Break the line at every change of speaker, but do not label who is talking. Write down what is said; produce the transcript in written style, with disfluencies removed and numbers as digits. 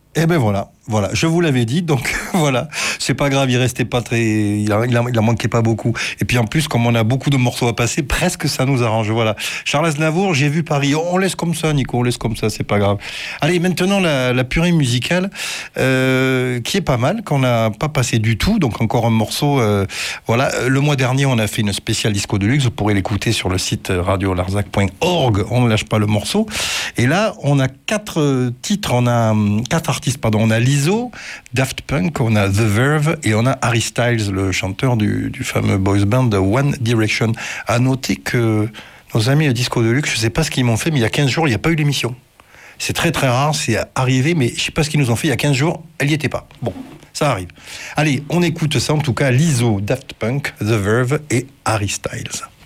Eh ben voilà, je vous l'avais dit, donc voilà, c'est pas grave, il restait pas très, il a manqué pas beaucoup. Et puis en plus, comme on a beaucoup de morceaux à passer, presque ça nous arrange. Voilà. Charles Aznavour, j'ai vu Paris. On laisse comme ça, Nico, on laisse comme ça, c'est pas grave. Allez, maintenant la purée musicale, qui est pas mal, qu'on n'a pas passé du tout. Donc encore un morceau. Voilà, le mois dernier, on a fait une spéciale disco de luxe. Vous pourrez l'écouter sur le site radiolarzac.org. On ne lâche pas le morceau. Et là, on a quatre titres, on a quatre artistes, pardon. On a Lizzo, Daft Punk, on a The Verve et on a Harry Styles, le chanteur du fameux boys band One Direction. À noter que nos amis de Disco de Luxe, je ne sais pas ce qu'ils m'ont fait, mais il y a 15 jours, il n'y a pas eu l'émission. C'est très très rare, c'est arrivé, mais je ne sais pas ce qu'ils nous ont fait il y a 15 jours, elle n'y était pas. Bon, ça arrive. Allez, on écoute ça en tout cas, Lizzo, Daft Punk, The Verve et Harry Styles.